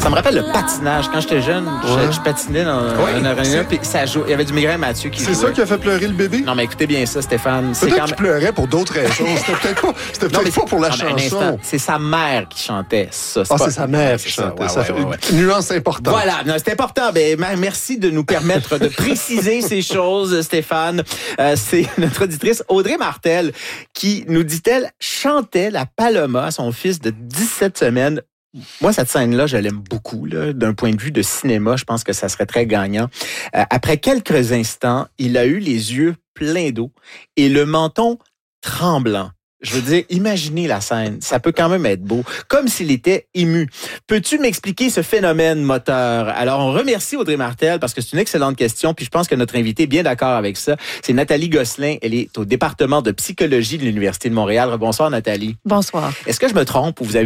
Ça me rappelle le patinage. Quand j'étais jeune, je patinais dans un aréna, puis ça joue. Il y avait du Migrain Mathieu qui jouait. C'est ça qui a fait pleurer le bébé? Non, mais écoutez bien ça, Stéphane. Peut-être qu'il pleurait pour d'autres raisons. C'était peut-être pas pour la chanson. C'est sa mère qui chantait ça. C'est sa mère qui chantait ça. Nuance importante. Voilà, c'est important. Ben, merci de nous permettre de préciser ces choses, Stéphane. C'est notre auditrice Audrey Martel qui, nous dit-elle, chantait la Paloma à son fils de 17 semaines. Moi, cette scène-là, je l'aime beaucoup. Là. D'un point de vue de cinéma, je pense que ça serait très gagnant. Après quelques instants, il a eu les yeux pleins d'eau et le menton tremblant. Je veux dire, imaginez la scène. Ça peut quand même être beau. Comme s'il était ému. Peux-tu m'expliquer ce phénomène moteur? Alors, on remercie Audrey Martel parce que c'est une excellente question. Puis je pense que notre invitée est bien d'accord avec ça. C'est Nathalie Gosselin. Elle est au département de psychologie de l'Université de Montréal. Bonsoir, Nathalie. Bonsoir. Est-ce que je me trompe ou vous avez